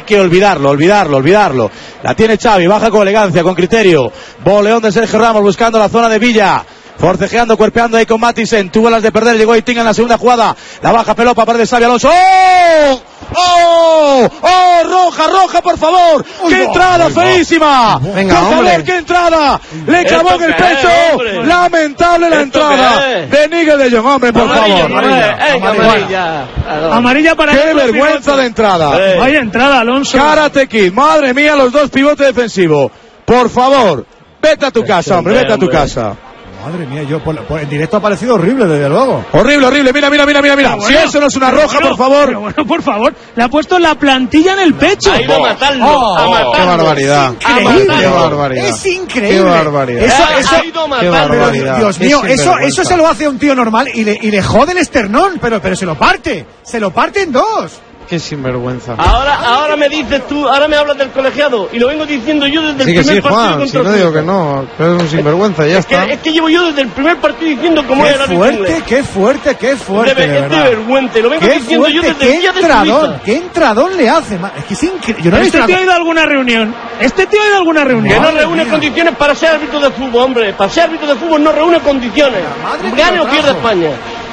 que olvidarlo. La tiene Xavi, baja con elegancia, con criterio. Boleón de Sergio Ramos buscando la zona de Villa. Forcejeando, cuerpeando ahí con Matisen. Tuvo las de perder, llegó Eitinga en la segunda jugada. La baja pelota para de Xavi Alonso. ¡Oh! ¡Oh! ¡Oh! ¡Roja, por favor! ¡Qué entrada feísima! Venga, por favor, qué entrada. Le clavó en el pecho. Lamentable la entrada de Nigel de Jong. Hombre, por favor. Amarilla para qué vergüenza de entrada. Vaya entrada, Alonso. Karate Kid. Madre mía, los dos pivotes defensivos. Por favor, vete a tu casa, hombre, vete a tu casa. Madre mía, en directo ha parecido horrible, desde luego. Horrible, mira. Bueno, si eso no es una roja, por favor. Pero bueno, por favor, le ha puesto la plantilla en el pecho. Ha ido a matarlo, a matarlo. ¡Qué barbaridad! Increíble. ¡Qué barbaridad! Es increíble. ¡Qué barbaridad! Eso, Ha ido a matarlo. ¡Qué barbaridad! Dios mío, eso se lo hace a un tío normal y le jode el esternón, pero se lo parte en dos. ¡Qué sinvergüenza! Ahora me dices tú, ahora me hablas del colegiado y lo vengo diciendo yo desde el primer partido Juan, contra si no digo que no, pero es un sinvergüenza, ya está. Es que llevo yo desde el primer partido diciendo cómo era el árbitro. Qué fuerte, Es de vergüenza, lo vengo diciendo yo desde el día de Suiza. ¡Qué entradón le hace! Es que es increíble. Este tío ha ido a alguna reunión. Que no reúne condiciones para ser árbitro de fútbol, hombre. Para ser árbitro de fútbol no reúne condiciones. Gane o pierda España.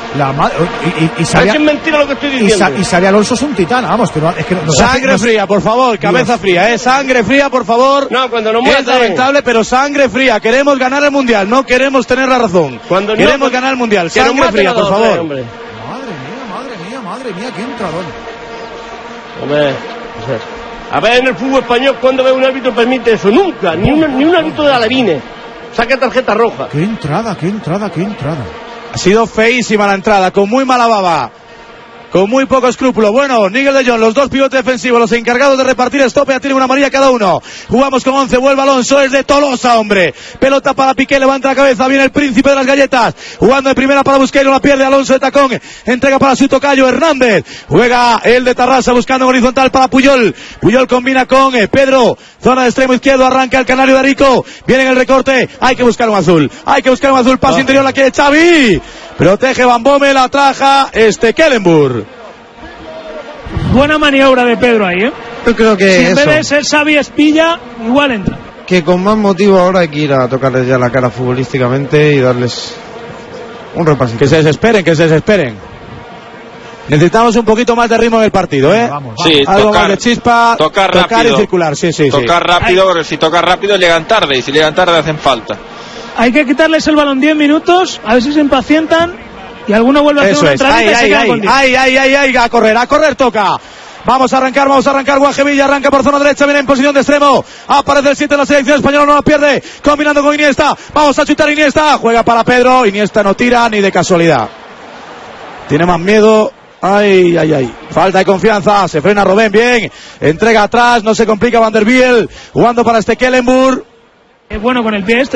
Es mentira lo que estoy diciendo. Y Xavi Alonso es un titán, vamos. Sangre fría, por favor, cabeza fría, sangre fría, por favor. No, cuando no muera. Es lamentable, pero sangre fría. Queremos ganar el mundial, no queremos tener la razón. Queremos ganar el mundial. Sangre fría, por favor. Madre mía, qué entradón. Hombre, a ver, en el fútbol español, ¿cuándo ve un árbitro permite eso? Nunca, ni un árbitro de alevines. Saca tarjeta roja. Qué entrada. Ha sido feísima la entrada, con muy mala baba, con muy poco escrúpulo. Bueno, Nigel de Jong, los dos pivotes defensivos, los encargados de repartir estope, ya tienen una amarilla cada uno. Jugamos con 11, vuelve Alonso, es de Tolosa, hombre. Pelota para Piqué, levanta la cabeza, viene el príncipe de las galletas. Jugando de primera para Busquets, no la pierde Alonso de tacón. Entrega para su tocayo Hernández. Juega el de Tarrasa buscando horizontal para Puyol. Puyol combina con Pedro. Zona de extremo izquierdo, arranca el canario de Rico. Viene en el recorte, hay que buscar un azul. Pase interior, la quiere Xavi. Protege Van Bommel, la traja Kellenburg. Buena maniobra de Pedro ahí, Yo creo que si en vez de ser Xavi Espilla, igual entra. Que con más motivo ahora hay que ir a tocarles ya la cara futbolísticamente y darles un repasito. Que se desesperen. Necesitamos un poquito más de ritmo en el partido, Vamos. Sí, algo más de chispa, tocar y circular, sí. Tocar rápido, porque si tocan rápido llegan tarde, y si llegan tarde hacen falta. Hay que quitarles el balón 10 minutos, a ver si se impacientan y alguno vuelve a hacer una entradita y se queda con 10. Ay, a correr toca. Vamos a arrancar, Guajevilla arranca por zona derecha, viene en posición de extremo, aparece el 7 de la selección española, no la pierde, combinando con Iniesta, vamos a chutar Iniesta, juega para Pedro, Iniesta no tira ni de casualidad, tiene más miedo. Ay, falta de confianza, se frena Robben bien, entrega atrás, no se complica Van der Biel, jugando para Kellenburg. Es bueno con el pie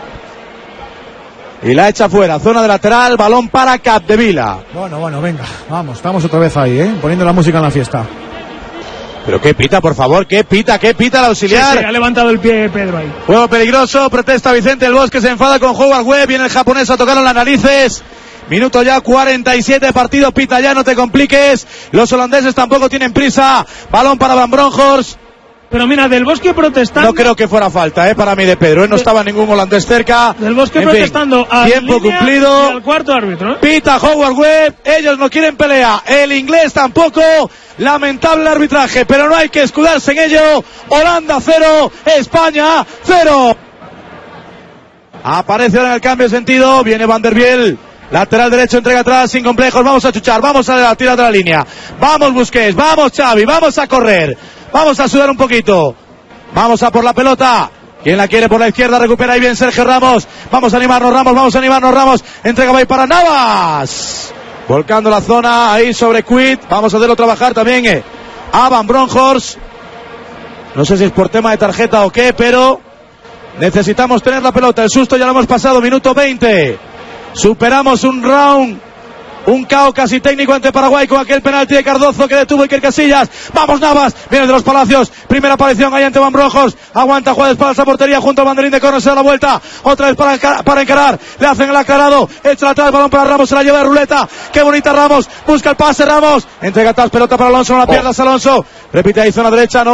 Y la echa fuera, zona de lateral, balón para Capdevila. Bueno, venga, vamos, estamos otra vez ahí, poniendo la música en la fiesta. Pero qué pita, por favor, qué pita el auxiliar. Sí, ha levantado el pie Pedro ahí. Juego peligroso, protesta Vicente del Bosque, se enfada con Howard Webb, viene el japonés a tocarlo en las narices. Minuto ya 47 partido, pita ya, no te compliques. Los holandeses tampoco tienen prisa. Balón para Van Bronckhorst. Pero mira, Del Bosque protestando. No creo que fuera falta, para mí de Pedro. No estaba ningún holandés cerca. Del Bosque protestando al tiempo cumplido. Y al cuarto árbitro. Pita Howard Webb. Ellos no quieren pelea. El inglés tampoco. Lamentable arbitraje, pero no hay que escudarse en ello. Holanda 0, España 0. Aparece ahora en el cambio de sentido. Viene Van der Biel. Lateral derecho, entrega atrás, sin complejos. Vamos a chuchar, vamos a tirar de la línea. Vamos Busquets, vamos Xavi, vamos a correr. Vamos a sudar un poquito. Vamos a por la pelota. Quien la quiere por la izquierda, recupera ahí bien Sergio Ramos. Vamos a animarnos Ramos. Entrega va ahí para Navas. Volcando la zona ahí sobre Quid. Vamos a hacerlo trabajar también a Van Bronckhorst. No sé si es por tema de tarjeta o qué, pero necesitamos tener la pelota. El susto ya lo hemos pasado, minuto 20. Superamos un round, un caos casi técnico ante Paraguay con aquel penalti de Cardozo que detuvo Iker Casillas. Vamos Navas, viene de los Palacios, primera aparición ahí ante Van Bronckhorst, aguanta, juega de espaldas a portería junto al banderín de córner, se da la vuelta, otra vez para encarar, le hacen el aclarado, echa atrás, balón para Ramos, se la lleva de ruleta, qué bonita Ramos, busca el pase Ramos, entrega atrás, pelota para Alonso, no la pierdas Alonso, repite ahí zona derecha, no